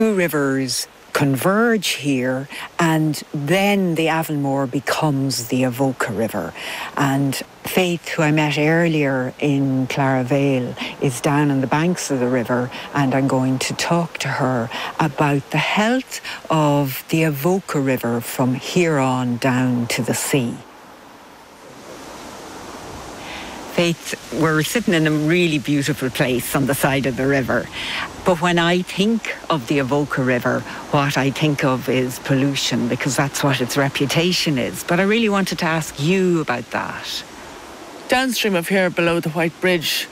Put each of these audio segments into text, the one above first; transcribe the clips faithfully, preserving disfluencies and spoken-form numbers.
two rivers converge here, and then the Avonmore becomes the Avoca River. And Faith, who I met earlier in Claravale, is down on the banks of the river, and I'm going to talk to her about the health of the Avoca River from here on down to the sea. Faith, we're sitting in a really beautiful place on the side of the river. But when I think of the Avoca River, what I think of is pollution, because that's what its reputation is. But I really wanted to ask you about that. Downstream of here, below the White Bridge,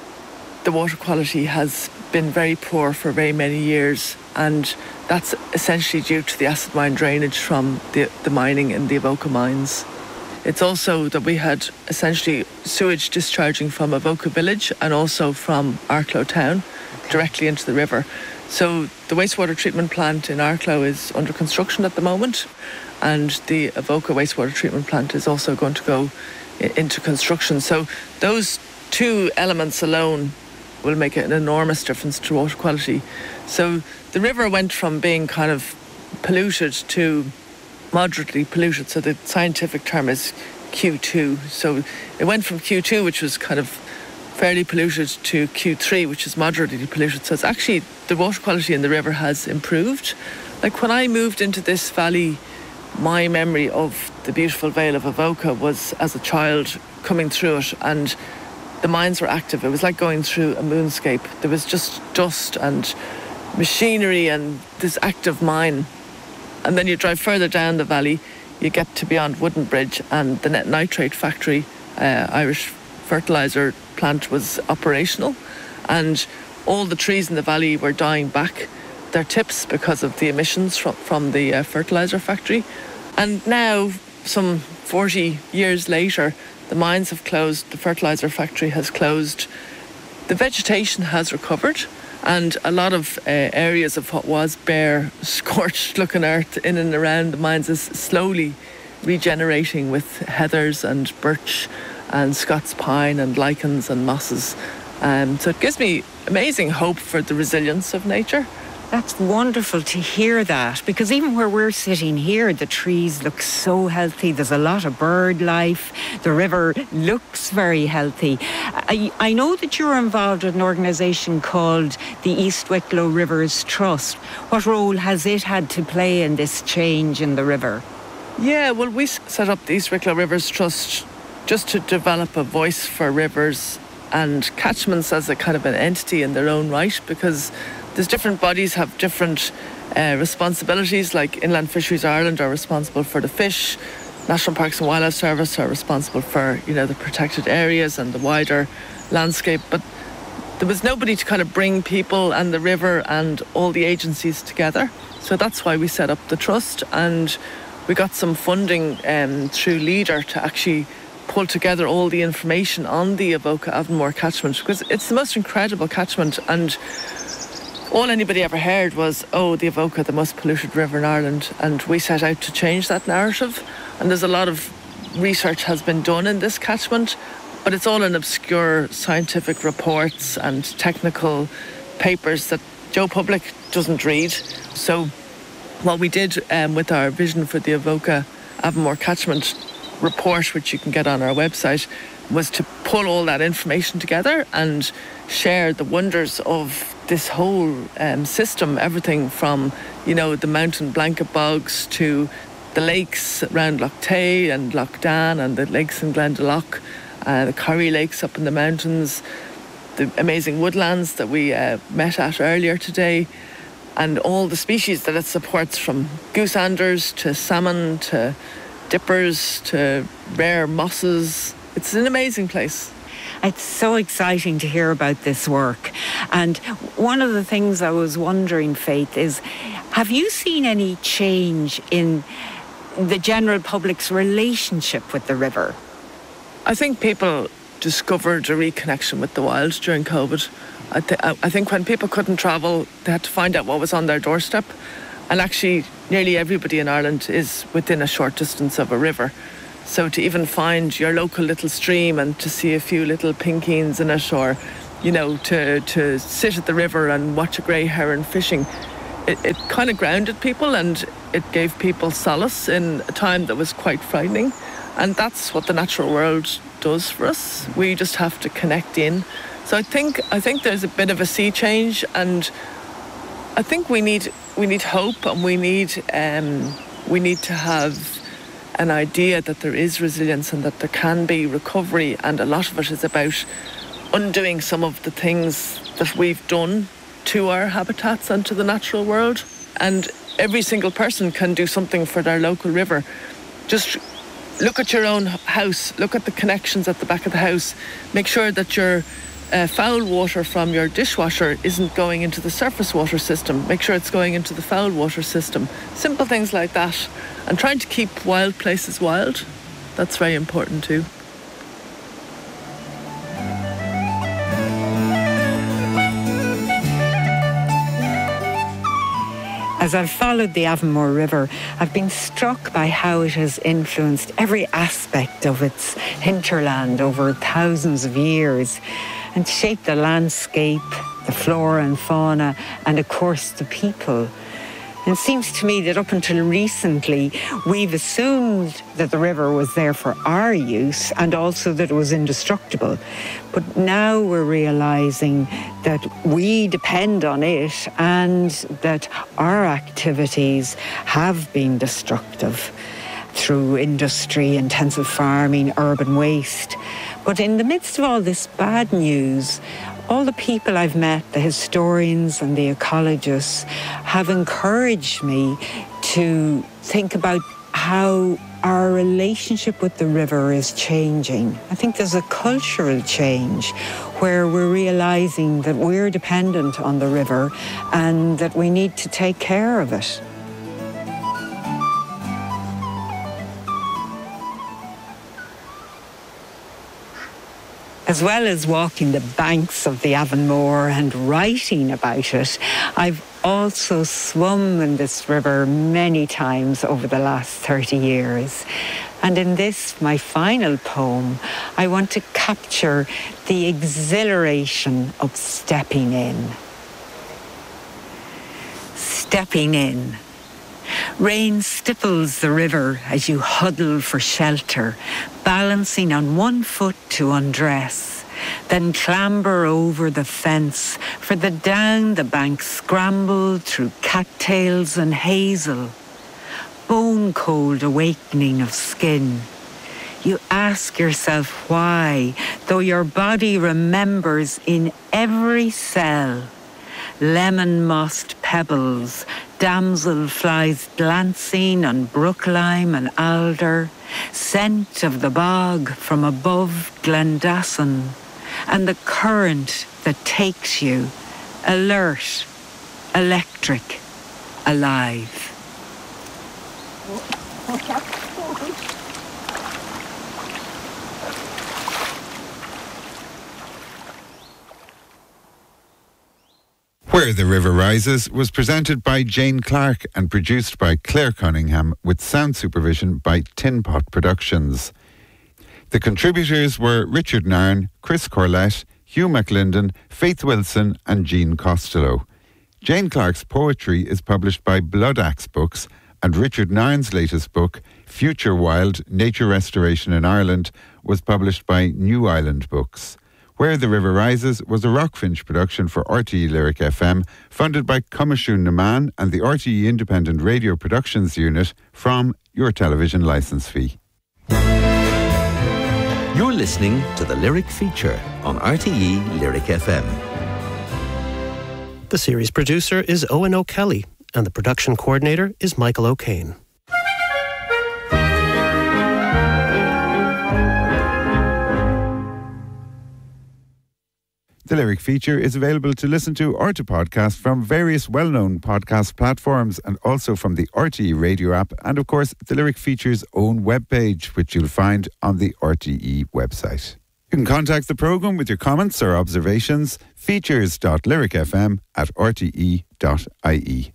the water quality has been very poor for very many years, and that's essentially due to the acid mine drainage from the, the mining in the Avoca mines. It's also that we had essentially sewage discharging from Avoca village and also from Arklow town okay. directly into the river. So the wastewater treatment plant in Arklow is under construction at the moment, and the Avoca wastewater treatment plant is also going to go i- into construction. So those two elements alone will make an enormous difference to water quality. So the river went from being kind of polluted to moderately polluted, so the scientific term is Q two. So it went from Q two, which was kind of fairly polluted, to Q three, which is moderately polluted. So it's actually, the water quality in the river has improved. Like when I moved into this valley, my memory of the beautiful Vale of Avoca was as a child coming through it, and the mines were active. It was like going through a moonscape. There was just dust and machinery and this active mine. And then you drive further down the valley, you get to beyond Wooden Bridge, and the net nitrate factory, uh, Irish fertiliser plant, was operational, and all the trees in the valley were dying back their tips because of the emissions from, from the uh, fertiliser factory. And now, some forty years later, the mines have closed, the fertiliser factory has closed, the vegetation has recovered, and a lot of uh, areas of what was bare, scorched-looking earth in and around the mines is slowly regenerating with heathers and birch and Scots pine and lichens and mosses. Um, so it gives me amazing hope for the resilience of nature. That's wonderful to hear that, because even where we're sitting here, the trees look so healthy. There's a lot of bird life. The river looks very healthy. I, I know that you're involved with an organisation called the East Wicklow Rivers Trust. What role has it had to play in this change in the river? Yeah, well, we set up the East Wicklow Rivers Trust just to develop a voice for rivers and catchments as a kind of an entity in their own right, because there's different bodies have different uh, responsibilities. Like Inland Fisheries Ireland are responsible for the fish, National Parks and Wildlife Service are responsible for, you know, the protected areas and the wider landscape. But there was nobody to kind of bring people and the river and all the agencies together. So that's why we set up the trust, and we got some funding um, through Leader to actually pull together all the information on the Avoca Avonmore catchment, because it's the most incredible catchment, and all anybody ever heard was, oh, the Avoca, the most polluted river in Ireland, and we set out to change that narrative. And there's a lot of research has been done in this catchment, but it's all in obscure scientific reports and technical papers that Joe Public doesn't read. So what we did um, with our vision for the Avoca Avonmore catchment report, which you can get on our website, was to pull all that information together and share the wonders of this whole um, system, everything from, you know, the mountain blanket bogs to the lakes around Loch Tay and Loch Dan and the lakes in Glendalough, uh, the Corrie Lakes up in the mountains, the amazing woodlands that we uh, met at earlier today, and all the species that it supports, from gooseanders to salmon to dippers to rare mosses. It's an amazing place. It's so exciting to hear about this work. And one of the things I was wondering, Faith, is have you seen any change in the general public's relationship with the river? I think people discovered a reconnection with the wild during COVID. I, th- I think when people couldn't travel, they had to find out what was on their doorstep. And actually, nearly everybody in Ireland is within a short distance of a river. So to even find your local little stream and to see a few little pinkeens in it, or, you know, to, to sit at the river and watch a grey heron fishing, it, it kind of grounded people, and it gave people solace in a time that was quite frightening. And that's what the natural world does for us. We just have to connect in. So I think I think there's a bit of a sea change, and I think we need we need hope, and we need um, we need to have an idea that there is resilience and that there can be recovery, and a lot of it is about undoing some of the things that we've done to our habitats and to the natural world. And every single person can do something for their local river. Just look at your own house, look at the connections at the back of the house, make sure that your uh, foul water from your dishwasher isn't going into the surface water system. Make sure it's going into the foul water system. Simple things like that. And trying to keep wild places wild, that's very important too. As I've followed the Avonmore River, I've been struck by how it has influenced every aspect of its hinterland over thousands of years and shaped the landscape, the flora and fauna, and of course the people. And it seems to me that up until recently, we've assumed that the river was there for our use and also that it was indestructible. But now we're realising that we depend on it and that our activities have been destructive through industry, intensive farming, urban waste. But in the midst of all this bad news, all the people I've met, the historians and the ecologists, have encouraged me to think about how our relationship with the river is changing. I think there's a cultural change where we're realising that we're dependent on the river and that we need to take care of it. As well as walking the banks of the Avonmore and writing about it, I've also swum in this river many times over the last thirty years. And in this, my final poem, I want to capture the exhilaration of stepping in. Stepping in. Rain stipples the river as you huddle for shelter, balancing on one foot to undress, then clamber over the fence for the down the bank scramble through cattails and hazel. Bone-cold awakening of skin. You ask yourself why, though your body remembers in every cell. Lemon-mossed pebbles, damselflies glancing on brooklime and alder, scent of the bog from above Glendasson, and the current that takes you, alert, electric, alive. Where the River Rises was presented by Jane Clark and produced by Claire Cunningham with sound supervision by Tin Pot Productions. The contributors were Richard Nairn, Chris Corlett, Hugh McLinden, Faith Wilson and Jean Costello. Jane Clark's poetry is published by Blood Axe Books, and Richard Nairn's latest book, Future Wild, Nature Restoration in Ireland, was published by New Island Books. Where the River Rises was a Rockfinch production for R T E Lyric F M, funded by Comishún na Man and the R T E Independent Radio Productions Unit from your television licence fee. You're listening to the Lyric Feature on R T E Lyric F M. The series producer is Owen O'Kelly, and the production coordinator is Michael O'Kane. The Lyric Feature is available to listen to or to podcast from various well-known podcast platforms and also from the R T E radio app and, of course, the Lyric Feature's own webpage, which you'll find on the R T E website. You can contact the programme with your comments or observations, features dot lyric f m at r t e dot i e.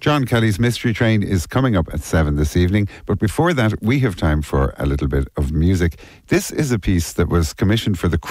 John Kelly's Mystery Train is coming up at seven this evening, but before that we have time for a little bit of music. This is a piece that was commissioned for the